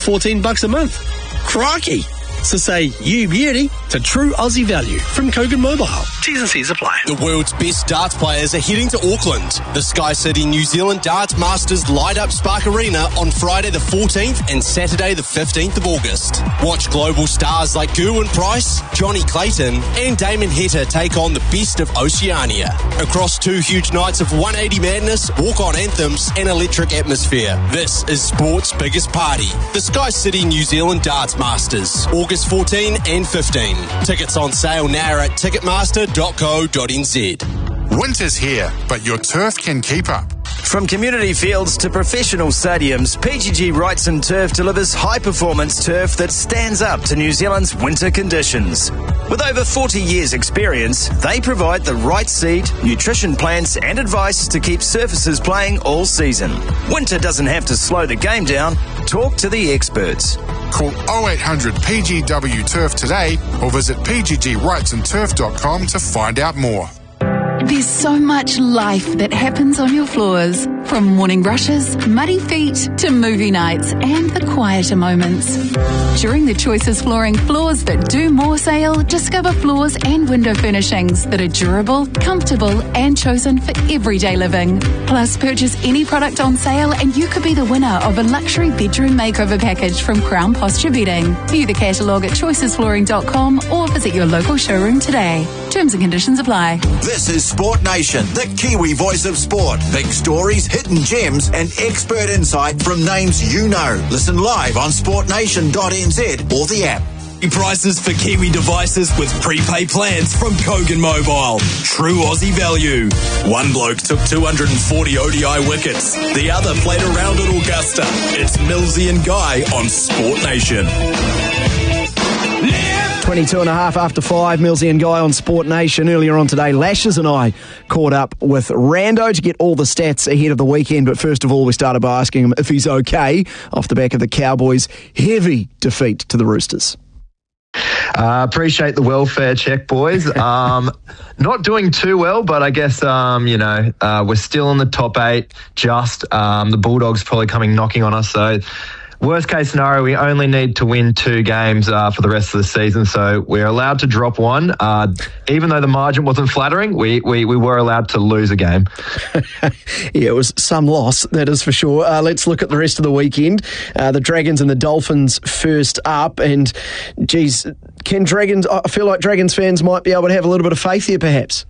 $14 a month. Crikey! So say you beauty to true Aussie value from Kogan Mobile. T's and C's apply. The world's best darts players are heading to Auckland. The Sky City New Zealand Darts Masters light up Spark Arena on Friday the 14th and Saturday the 15th of August. Watch global stars like Gerwyn Price, Johnny Clayton and Damon Heta take on the best of Oceania. Across 2 huge nights of 180 madness, walk-on anthems and electric atmosphere. This is sport's biggest party. The Sky City New Zealand Darts Masters. August 14 and 15. Tickets on sale now at ticketmaster.co.nz. Winter's here, but your turf can keep up. From community fields to professional stadiums, PGG Wrightson Turf delivers high-performance turf that stands up to New Zealand's winter conditions. With over 40 years' experience, they provide the right seed, nutrition plans and advice to keep surfaces playing all season. Winter doesn't have to slow the game down. Talk to the experts. Call 0800 PGW Turf today or visit pggwrightsonturf.com to find out more. There's so much life that happens on your floors. From morning brushes, muddy feet, to movie nights and the quieter moments. During the Choices Flooring Floors That Do More sale, discover floors and window furnishings that are durable, comfortable and chosen for everyday living. Plus, purchase any product on sale and you could be the winner of a luxury bedroom makeover package from Crown Posture Bedding. View the catalogue at choicesflooring.com or visit your local showroom today. Terms and conditions apply. This is Sport Nation, the Kiwi voice of sport. Big stories, hidden gems, and expert insight from names you know. Listen live on sportnation.nz or the app. Prices for Kiwi devices with prepaid plans from Kogan Mobile. True Aussie value. One bloke took 240 ODI wickets. The other played around at Augusta. It's Millsy and Guy on Sport Nation. 22 and a half after 5, Millsy and Guy on Sport Nation. Earlier on today, Lashes and I caught up with Rando to get all the stats ahead of the weekend. But first of all, we started by asking him if he's okay off the back of the Cowboys' heavy defeat to the Roosters. Appreciate the welfare check, boys. Not doing too well, but I guess, we're still in the top 8. The Bulldogs probably coming knocking on us. So worst case scenario, we only need to win 2 games for the rest of the season. So we're allowed to drop 1. Even though the margin wasn't flattering, we were allowed to lose a game. Yeah, it was some loss, that is for sure. Let's look at the rest of the weekend. The Dragons and the Dolphins first up. And, geez, I feel like Dragons fans might be able to have a little bit of faith here, perhaps.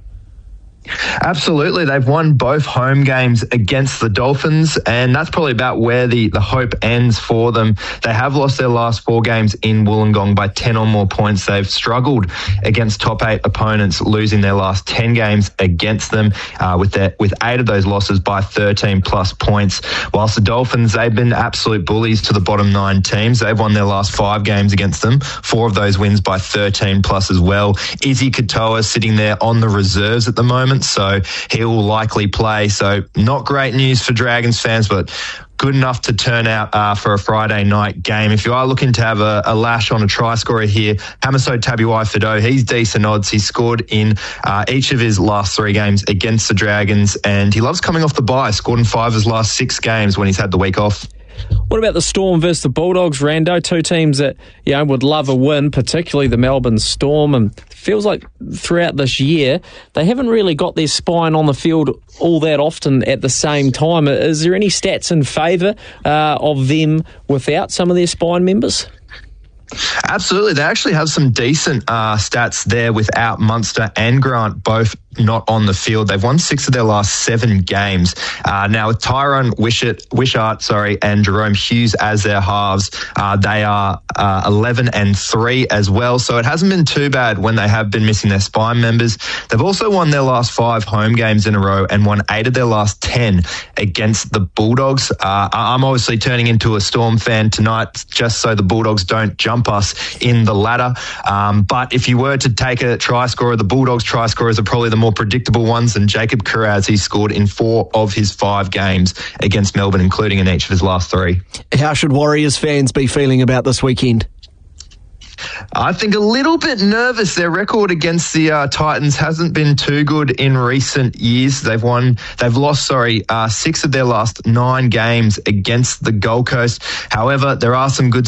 Absolutely. They've won both home games against the Dolphins, and that's probably about where the hope ends for them. They have lost their last 4 games in Wollongong by 10 or more points. They've struggled against top 8 opponents, losing their last 10 games against them, with 8 of those losses by 13 plus points. Whilst the Dolphins, they've been absolute bullies to the bottom 9 teams. They've won their last 5 games against them, 4 of those wins by 13 plus as well. Izzy Katoa sitting there on the reserves at the moment, so he will likely play. So not great news for Dragons fans, but good enough to turn out for a Friday night game. If you are looking to have a lash on a try scorer here, Hamiso Tabuai-Fidow, he's decent odds. He's scored in each of his last 3 games against the Dragons, and he loves coming off the bye. Scored in 5 of his last 6 games when he's had the week off. What about the Storm versus the Bulldogs, Rando? 2 teams that would love a win, particularly the Melbourne Storm. And it feels like throughout this year, they haven't really got their spine on the field all that often at the same time. Is there any stats in favour of them without some of their spine members? Absolutely. They actually have some decent stats there without Munster and Grant both not on the field. They've won 6 of their last 7 games. Now with Tyrone Wishart, and Jerome Hughes as their halves, they are 11-3 as well. So it hasn't been too bad when they have been missing their spine members. They've also won their last 5 home games in a row and won 8 of their last 10 against the Bulldogs. I'm obviously turning into a Storm fan tonight just so the Bulldogs don't jump us in the ladder. But if you were to take a try scorer, the Bulldogs try scorers are probably the more predictable ones, and Jacob Kiraz, he scored in 4 of his 5 games against Melbourne, including in each of his last 3. How should Warriors fans be feeling about this weekend? I think a little bit nervous. Their record against the Titans hasn't been too good in recent years. They've lost 6 of their last 9 games against the Gold Coast. However, there are some good